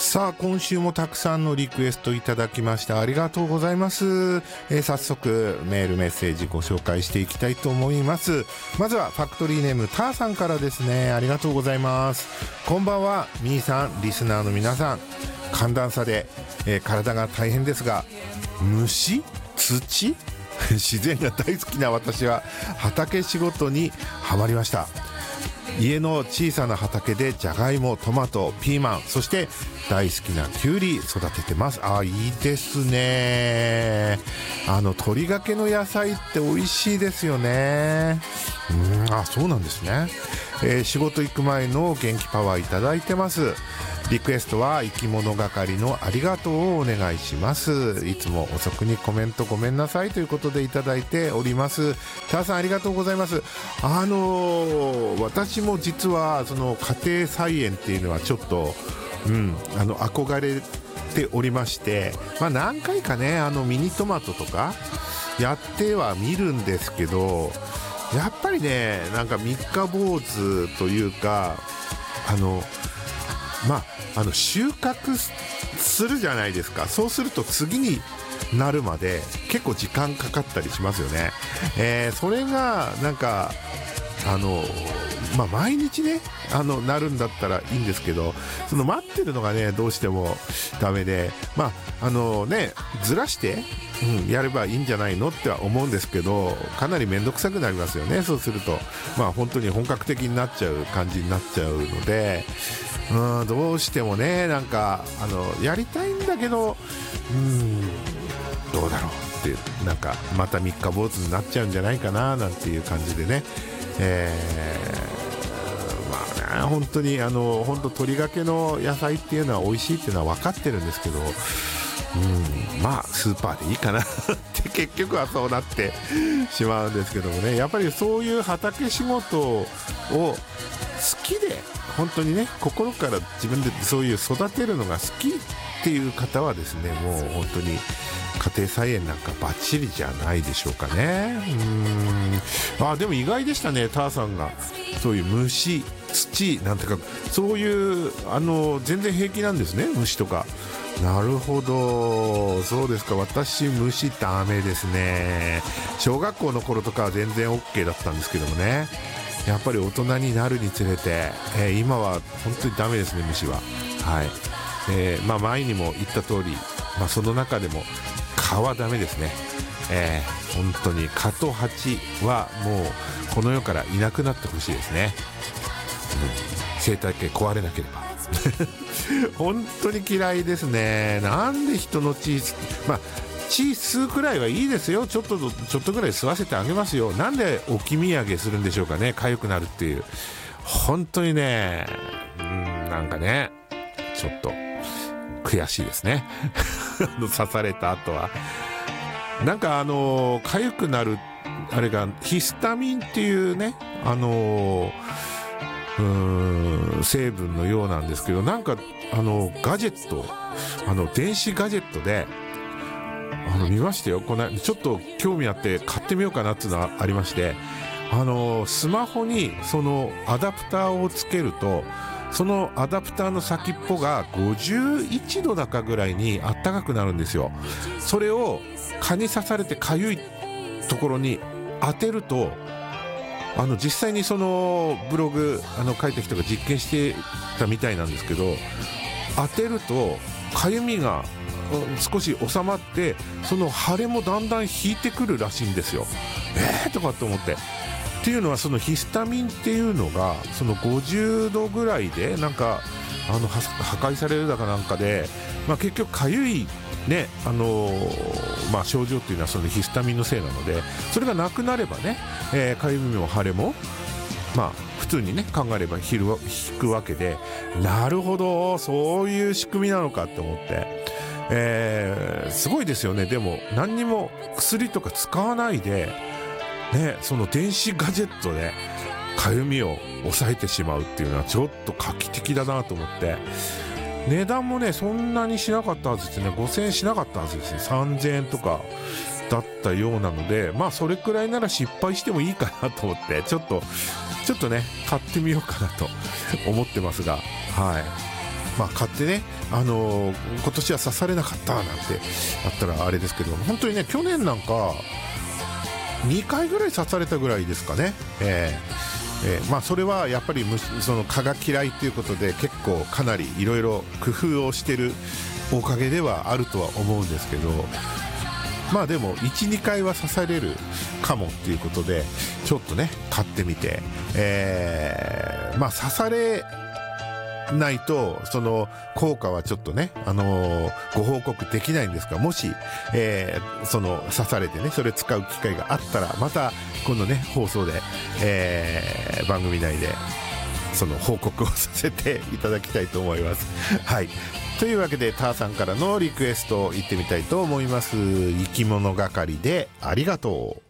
さあ今週もたくさんのリクエストいただきました。ありがとうございます。早速メールメッセージご紹介していきたいと思います。まずはファクトリーネームターさんからですね。ありがとうございます。こんばんは、みーさん、リスナーの皆さん。寒暖差で、体が大変ですが、虫、土自然が大好きな私は畑仕事にハマりました。家の小さな畑でじゃがいも、トマト、ピーマン、そして大好きなきゅうり育ててます。いいですね。鳥がけの野菜って美味しいですよね。そうなんですね。仕事行く前の元気パワーいただいてます。リクエストは生き物係のありがとうをお願いします。いつも遅くにコメントごめんなさいということでいただいております。ターさんありがとうございます。私も実はその家庭菜園っていうのはちょっと、憧れておりまして、何回かねミニトマトとかやっては見るんですけど、やっぱりねなんか三日坊主というか収穫するじゃないですか。そうすると次になるまで結構時間かかったりしますよね。それがなんか毎日ねなるんだったらいいんですけど、その待ってるのがねどうしてもダメで、ずらして、やればいいんじゃないのっては思うんですけど、かなり面倒くさくなりますよね。そうすると本当に本格的になっちゃう感じになっちゃうので、どうしてもねなんかやりたいんだけどどうだろうってなんかまた三日坊主になっちゃうんじゃないかななんていう感じでね、本当に本当鳥がけの野菜っていうのは美味しいっていうのは分かってるんですけど、スーパーでいいかなって結局はそうなってしまうんですけどもね。やっぱりそういう畑仕事を好きで本当にね心から自分でそういう育てるのが好きっていう方はですね、もう本当に家庭菜園なんかバッチリじゃないでしょうかね。でも意外でしたね、ターさんがそういう虫、土なんてかそういう全然平気なんですね、虫とか。なるほど、そうですか。私虫ダメですね。小学校の頃とかは全然 OK だったんですけどもね、やっぱり大人になるにつれて、今は本当にダメですね、虫は。前にも言った通り、その中でも蚊はダメですね。本当に蚊と蜂はもうこの世からいなくなってほしいですね。生態系壊れなければ本当に嫌いですね。なんで人の血吸うくらいはいいですよ。ちょっとぐらい吸わせてあげますよ。なんで置き土産するんでしょうかね、痒くなるっていう。本当にねなんかねちょっと悔しいですね刺された後はなんか痒くなるあれがヒスタミンっていうね成分のようなんですけど、なんかガジェット電子ガジェットで見ましたよ。ちょっと興味あって買ってみようかなっていうのがありまして、スマホにそのアダプターをつけると、そのアダプターの先っぽが51度だかぐらいにあったかくなるんですよ。それを蚊に刺されてかゆいところに当てると、実際にそのブログ書いた人が実験してたみたいなんですけど、当てるとかゆみが少し収まって、その腫れもだんだん引いてくるらしいんですよ。とかって思って、っていうのはそのヒスタミンっていうのがその50度ぐらいでなんか破壊されるだかなんかで、結局かゆいね症状っていうのはそのヒスタミンのせいなので、それがなくなればねかゆみも腫れも普通にね考えれば引くわけで、なるほどそういう仕組みなのかって思って、すごいですよね。でも何にも薬とか使わないでね、その電子ガジェットでかゆみを抑えてしまうっていうのはちょっと画期的だなと思って、値段もねそんなにしなかったはずですね。5000円しなかったはずですね。3000円とかだったようなので、それくらいなら失敗してもいいかなと思って、ちょっとね買ってみようかなと思ってますが、 買ってね、今年は刺されなかったなんてあったらあれですけど、本当にね、去年なんか2回ぐらい刺されたぐらいですかね。それはやっぱりその蚊が嫌いということで、結構かなりいろいろ工夫をしてるおかげではあるとは思うんですけど、でも 1,2 回は刺されるかもっていうことで、ちょっとね買ってみて、刺されないとその効果はちょっとね、ご報告できないんですが、もし、その刺されてね、それ使う機会があったら、また今度ね放送で、番組内でその報告をさせていただきたいと思います。はい、というわけでターさんからのリクエストを言ってみたいと思います。生き物係でありがとう。